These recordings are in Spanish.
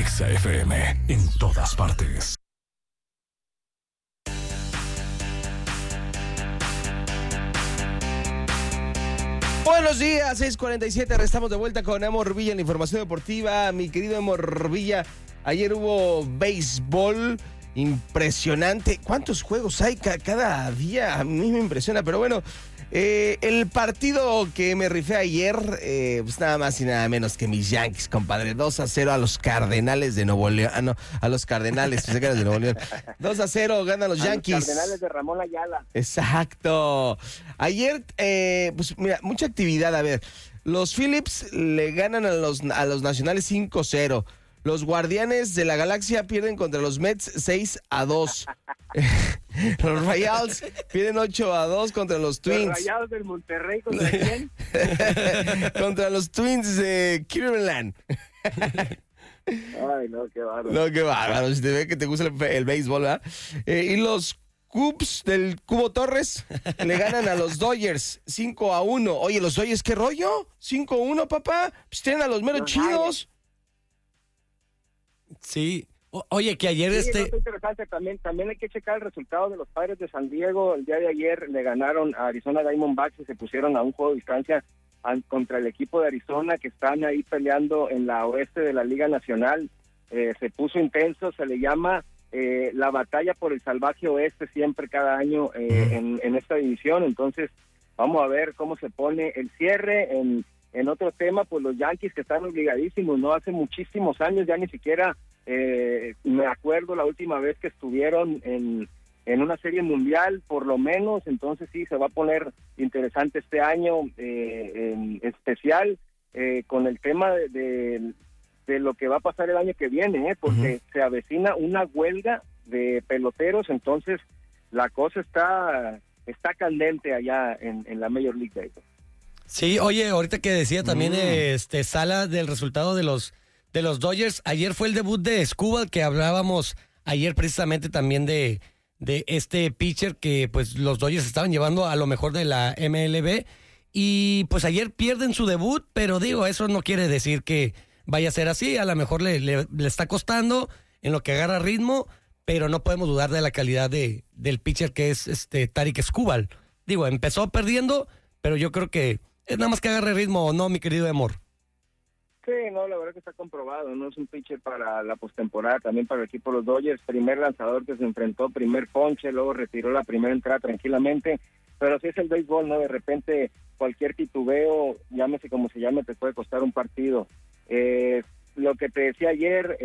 Exa FM, en todas partes. Buenos días, 6:47, estamos de vuelta con Emor Villa en la información deportiva. Mi querido Emor Villa, ayer hubo béisbol impresionante. ¿Cuántos juegos hay cada día? A mí me impresiona, pero bueno, el partido que me rifé ayer, pues nada más y nada menos que mis Yankees, compadre. 2-0 a los Cardenales de Nuevo León. Ah, no, a los Cardenales, pensé que eran de Nuevo León. 2-0 ganan los Yankees. Los Cardenales de Ramón Ayala. Exacto. Ayer, pues mira, mucha actividad. A ver, los Phillips le ganan a los Nacionales 5-0. Los Guardianes de la Galaxia pierden contra los Mets 6-2. Los Royals pierden 8-2 contra los Twins. Los Rayados del Monterrey, ¿contra quién? Contra los Twins de Cleveland. Ay, no, qué bárbaro. No, qué bárbaro. Si te ve que te gusta el béisbol, ¿verdad? Y los Cubs del Cubo Torres le ganan a los Dodgers 5-1. Oye, los Dodgers, ¿qué rollo? 5-1, papá. Pues tienen a los meros chidos. Sí. Oye, que ayer Sí, no, es interesante. También hay que checar el resultado de los Padres de San Diego. El día de ayer le ganaron a Arizona Diamondbacks y se pusieron a un juego de distancia contra el equipo de Arizona, que están ahí peleando en la oeste de la Liga Nacional. Se puso intenso, se le llama la batalla por el salvaje oeste siempre cada año en esta división. Entonces vamos a ver cómo se pone el cierre. En otro tema, pues los Yankees, que están obligadísimos, ¿no? Hace muchísimos años, ya ni siquiera me acuerdo la última vez que estuvieron en una serie mundial, por lo menos. Entonces sí, se va a poner interesante este año en especial con el tema de lo que va a pasar el año que viene, porque se avecina una huelga de peloteros. Entonces la cosa está candente allá en la Major League Baseball. Sí, oye, ahorita que decía también Sala del resultado de los Dodgers, ayer fue el debut de Skubal, que hablábamos ayer precisamente también de este pitcher que pues los Dodgers estaban llevando a lo mejor de la MLB, y pues ayer pierden su debut, pero digo, eso no quiere decir que vaya a ser así. A lo mejor le está costando en lo que agarra ritmo, pero no podemos dudar de la calidad del pitcher que es Tarik Skubal. Digo, empezó perdiendo, pero yo creo que es nada más que agarre ritmo, ¿o no, mi querido Emor? Sí, no, la verdad que está comprobado, no es un pitcher para la postemporada, también para el equipo de los Dodgers. Primer lanzador que se enfrentó, primer ponche, luego retiró la primera entrada tranquilamente, pero sí es el béisbol, ¿no? De repente cualquier titubeo, llámese como se llame, te puede costar un partido. Lo que te decía ayer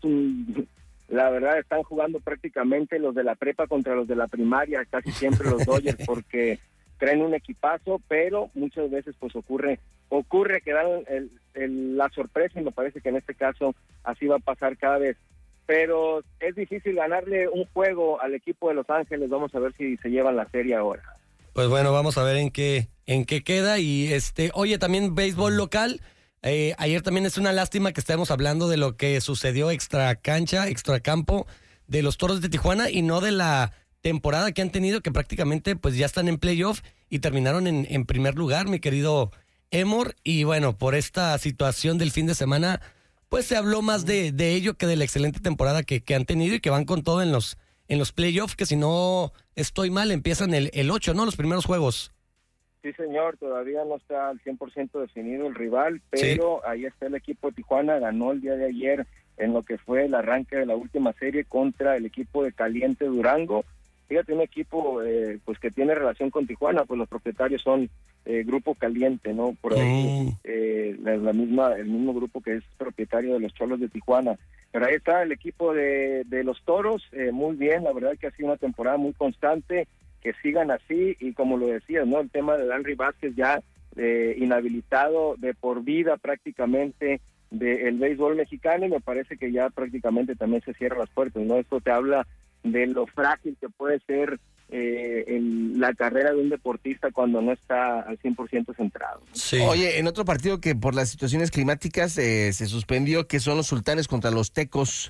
la verdad están jugando prácticamente los de la prepa contra los de la primaria, casi siempre los Dodgers, porque traen un equipazo, pero muchas veces pues ocurre que dan la sorpresa, y me parece que en este caso así va a pasar cada vez. Pero es difícil ganarle un juego al equipo de Los Ángeles. Vamos a ver si se llevan la serie ahora. Pues bueno, vamos a ver en qué queda. Y oye, también béisbol local. Ayer también es una lástima que estemos hablando de lo que sucedió extracampo de los Toros de Tijuana, y no de la temporada que han tenido, que prácticamente pues ya están en playoff y terminaron en primer lugar, mi querido Emor. Y bueno, por esta situación del fin de semana, pues se habló más de ello que de la excelente temporada que han tenido, y que van con todo en los playoffs, que si no estoy mal empiezan el 8, ¿no? Los primeros juegos. Sí, señor, todavía no está al 100% definido el rival, pero sí, ahí está el equipo de Tijuana. Ganó el día de ayer en lo que fue el arranque de la última serie contra el equipo de Caliente Durango. Fíjate, un equipo pues que tiene relación con Tijuana, pues los propietarios son Grupo Caliente, ¿no? Por ahí el mismo grupo que es propietario de los Cholos de Tijuana. Pero ahí está el equipo de los Toros, muy bien, la verdad que ha sido una temporada muy constante, que sigan así. Y como lo decías, ¿no? El tema de Henry Vázquez ya inhabilitado de por vida prácticamente del béisbol mexicano, y me parece que ya prácticamente también se cierran las puertas, ¿no? Esto te habla de lo frágil que puede ser en la carrera de un deportista cuando no está al 100% centrado, ¿no? Sí. Oye, en otro partido que por las situaciones climáticas se suspendió, que son los Sultanes contra los Tecos,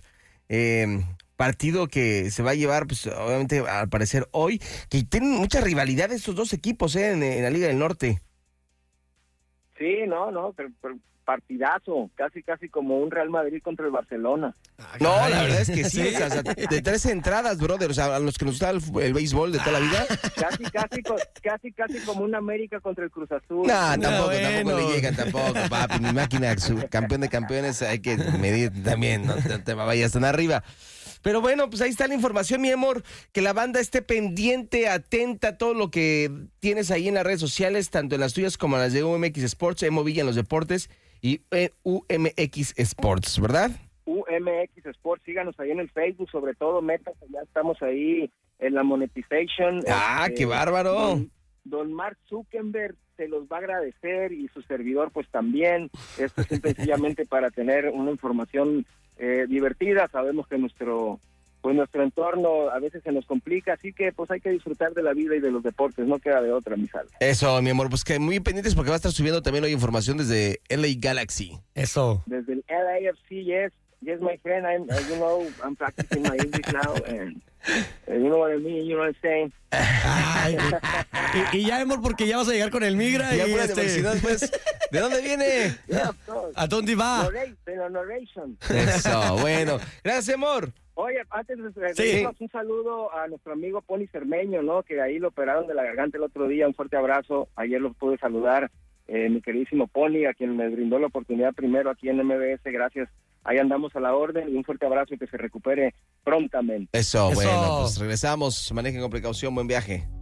partido que se va a llevar, pues obviamente al parecer hoy, que tienen mucha rivalidad estos dos equipos en la Liga del Norte. Sí, no, pero partidazo, casi como un Real Madrid contra el Barcelona. No, la verdad es que sí, o sea, de 3 entradas, brother, o sea, a los que nos gusta el béisbol de toda la vida. Casi como un América contra el Cruz Azul. No, tampoco bueno. le llegan, tampoco, papi, mi máquina, campeón de campeones, hay que medir también, no te vayas tan arriba. Pero bueno, pues ahí está la información, mi amor, que la banda esté pendiente, atenta a todo lo que tienes ahí en las redes sociales, tanto en las tuyas como en las de UMX Sports, Emo Villa en los deportes y UMX Sports, ¿verdad? UMX Sports, síganos ahí en el Facebook, sobre todo, métanse, ya estamos ahí en la monetization. ¡Qué bárbaro! Don Mark Zuckerberg se los va a agradecer y su servidor pues también. Esto es sencillamente para tener una información divertida. Sabemos que nuestro entorno a veces se nos complica, así que pues hay que disfrutar de la vida y de los deportes, no queda de otra, mi Sal. Eso, mi amor, pues que muy pendientes porque va a estar subiendo también hoy información desde LA Galaxy. Eso. Desde el LAFC, yes, my friend, I'm practicing my English now, and you know what I mean, you know what I'm saying. Ay, y ya, amor, porque ya vas a llegar con el migra. Ya y apúrate, porque si no, después, ¿de dónde viene? Yeah, of course. ¿A dónde va? Narration. Eso, bueno. Gracias, amor. Oye, antes de Sí. un saludo a nuestro amigo Pony Cermeño, ¿no? Que ahí lo operaron de la garganta el otro día. Un fuerte abrazo. Ayer lo pude saludar, mi queridísimo Pony, a quien me brindó la oportunidad primero aquí en MBS. Gracias. Ahí andamos a la orden y un fuerte abrazo y que se recupere prontamente. Eso, Eso. bueno, pues regresamos. Manejen con precaución. Buen viaje.